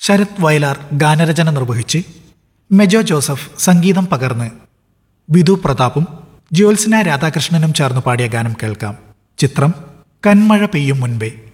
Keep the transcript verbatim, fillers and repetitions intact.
ശരത് വയലാർ ഗാനരചന നിർവഹിച്ച് മെജോ ജോസഫ് സംഗീതം പകർന്ന് വിധു പ്രതാപും ജ്യോത്സ്ന രാധാകൃഷ്ണനും ചേർന്ന് പാടിയ ഗാനം കേൾക്കാം. ചിത്രം കന്മഴ പെയ്യും മുൻപേ.